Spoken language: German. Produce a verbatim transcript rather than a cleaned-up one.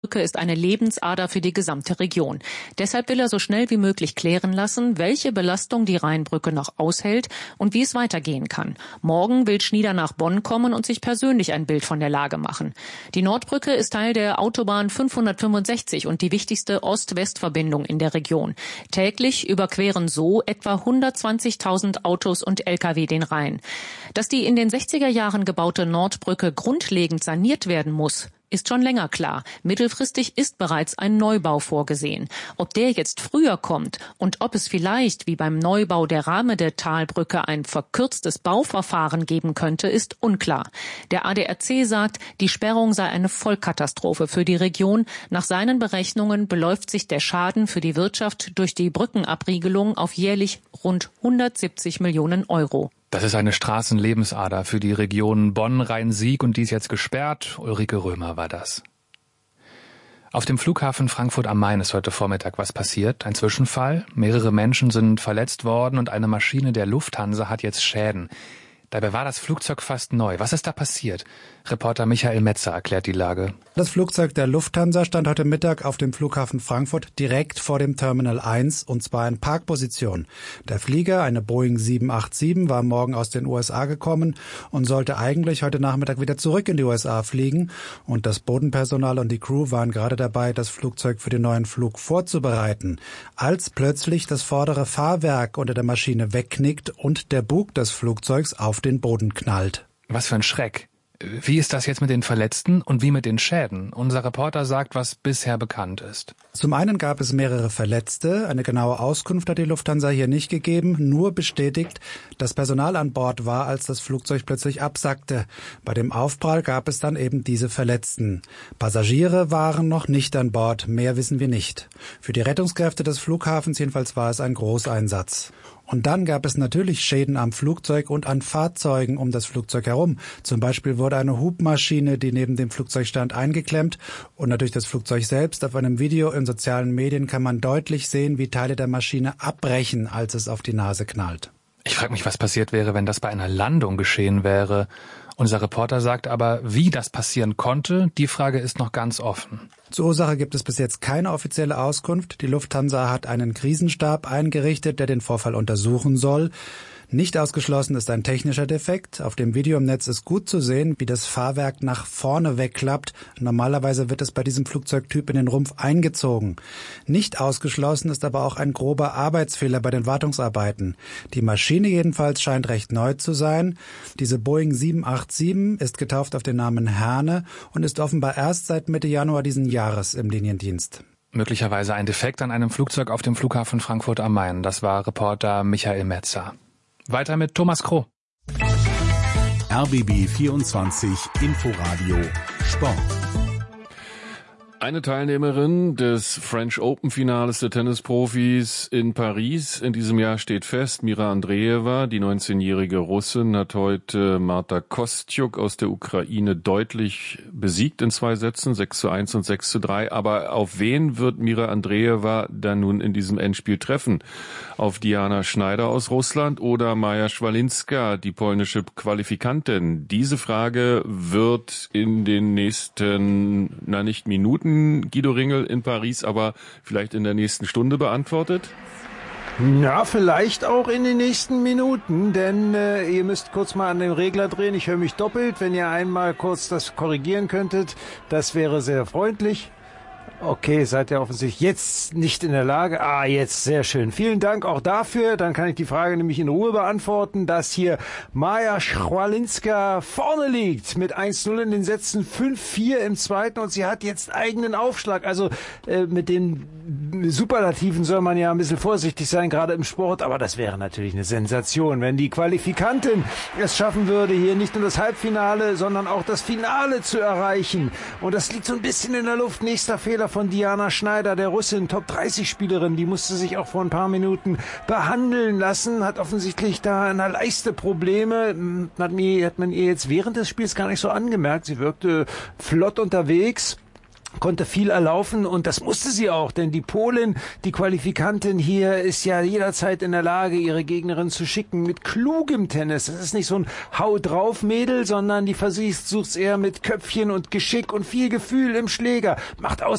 Brücke ist eine Lebensader für die gesamte Region. Deshalb will er so schnell wie möglich klären lassen, welche Belastung die Rheinbrücke noch aushält und wie es weitergehen kann. Morgen will Schnieder nach Bonn kommen und sich persönlich ein Bild von der Lage machen. Die Nordbrücke ist Teil der Autobahn fünfhundertfünfundsechzig und die wichtigste Ost-West-Verbindung in der Region. Täglich überqueren so etwa hundertzwanzigtausend Autos und L K W den Rhein. Dass die in den sechziger Jahren gebaute Nordbrücke grundlegend saniert werden muss, ist schon länger klar. Mittelfristig ist bereits ein Neubau vorgesehen. Ob der jetzt früher kommt und ob es vielleicht, wie beim Neubau der Ramede-Talbrücke, ein verkürztes Bauverfahren geben könnte, ist unklar. Der A D A C sagt, die Sperrung sei eine Vollkatastrophe für die Region. Nach seinen Berechnungen beläuft sich der Schaden für die Wirtschaft durch die Brückenabriegelung auf jährlich rund hundertsiebzig Millionen Euro. Das ist eine Straßenlebensader für die Region Bonn-Rhein-Sieg und die ist jetzt gesperrt. Ulrike Römer war das. Auf dem Flughafen Frankfurt am Main ist heute Vormittag was passiert. Ein Zwischenfall. Mehrere Menschen sind verletzt worden und eine Maschine der Lufthansa hat jetzt Schäden. Dabei war das Flugzeug fast neu. Was ist da passiert? Reporter Michael Metzer erklärt die Lage. Das Flugzeug der Lufthansa stand heute Mittag auf dem Flughafen Frankfurt direkt vor dem Terminal eins und zwar in Parkposition. Der Flieger, eine Boeing sieben acht sieben, war morgen aus den U S A gekommen und sollte eigentlich heute Nachmittag wieder zurück in die U S A fliegen. Und das Bodenpersonal und die Crew waren gerade dabei, das Flugzeug für den neuen Flug vorzubereiten, als plötzlich das vordere Fahrwerk unter der Maschine wegknickt und der Bug des Flugzeugs auf den Boden knallt. Was für ein Schreck. Wie ist das jetzt mit den Verletzten und wie mit den Schäden? Unser Reporter sagt, was bisher bekannt ist. Zum einen gab es mehrere Verletzte. Eine genaue Auskunft hat die Lufthansa hier nicht gegeben, nur bestätigt, dass Personal an Bord war, als das Flugzeug plötzlich absackte. Bei dem Aufprall gab es dann eben diese Verletzten. Passagiere waren noch nicht an Bord, mehr wissen wir nicht. Für die Rettungskräfte des Flughafens jedenfalls war es ein Großeinsatz. Und dann gab es natürlich Schäden am Flugzeug und an Fahrzeugen um das Flugzeug herum. Zum Beispiel wurde eine Hubmaschine, die neben dem Flugzeug stand, eingeklemmt. Und natürlich das Flugzeug selbst. Auf einem Video in sozialen Medien kann man deutlich sehen, wie Teile der Maschine abbrechen, als es auf die Nase knallt. Ich frage mich, was passiert wäre, wenn das bei einer Landung geschehen wäre. Unser Reporter sagt aber, wie das passieren konnte, die Frage ist noch ganz offen. Zur Ursache gibt es bis jetzt keine offizielle Auskunft. Die Lufthansa hat einen Krisenstab eingerichtet, der den Vorfall untersuchen soll. Nicht ausgeschlossen ist ein technischer Defekt. Auf dem Video im Netz ist gut zu sehen, wie das Fahrwerk nach vorne wegklappt. Normalerweise wird es bei diesem Flugzeugtyp in den Rumpf eingezogen. Nicht ausgeschlossen ist aber auch ein grober Arbeitsfehler bei den Wartungsarbeiten. Die Maschine jedenfalls scheint recht neu zu sein. Diese Boeing sieben acht sieben ist getauft auf den Namen Herne und ist offenbar erst seit Mitte Januar diesen Jahres im Liniendienst. Möglicherweise ein Defekt an einem Flugzeug auf dem Flughafen Frankfurt am Main. Das war Reporter Michael Metzer. Weiter mit Thomas Kroh. R B B vierundzwanzig Inforadio Sport. Eine Teilnehmerin des French Open Finales der Tennisprofis in Paris in diesem Jahr steht fest. Mira Andreeva, die neunzehnjährige Russin, hat heute Marta Kostyuk aus der Ukraine deutlich besiegt in zwei Sätzen, sechs zu eins und sechs zu drei. Aber auf wen wird Mira Andreeva dann nun in diesem Endspiel treffen? Auf Diana Schneider aus Russland oder Maja Schwalinska, die polnische Qualifikantin? Diese Frage wird in den nächsten, na nicht Minuten, Guido Ringel in Paris, aber vielleicht in der nächsten Stunde beantwortet? Ja, vielleicht auch in den nächsten Minuten, denn äh, ihr müsst kurz mal an den Regler drehen. Ich höre mich doppelt. Wenn ihr einmal kurz das korrigieren könntet, das wäre sehr freundlich. Okay, seid ihr offensichtlich jetzt nicht in der Lage. Ah, jetzt, sehr schön. Vielen Dank auch dafür. Dann kann ich die Frage nämlich in Ruhe beantworten, dass hier Maja Schwalinska vorne liegt mit eins null in den Sätzen, fünf vier im zweiten und sie hat jetzt eigenen Aufschlag. Also äh, mit den Superlativen soll man ja ein bisschen vorsichtig sein, gerade im Sport, aber das wäre natürlich eine Sensation, wenn die Qualifikantin es schaffen würde, hier nicht nur das Halbfinale, sondern auch das Finale zu erreichen. Und das liegt so ein bisschen in der Luft. Nächster Fehler von Diana Schneider, der Russin, Top dreißig Spielerin, die musste sich auch vor ein paar Minuten behandeln lassen, hat offensichtlich da an der Leiste Probleme, hat, mir, hat man ihr jetzt während des Spiels gar nicht so angemerkt, sie wirkte flott unterwegs. konnte viel erlaufen und das musste sie auch, denn die Polin, die Qualifikantin hier, ist ja jederzeit in der Lage, ihre Gegnerin zu schicken mit klugem Tennis. Das ist nicht so ein Hau-drauf-Mädel, sondern die versucht es eher mit Köpfchen und Geschick und viel Gefühl im Schläger. Macht aus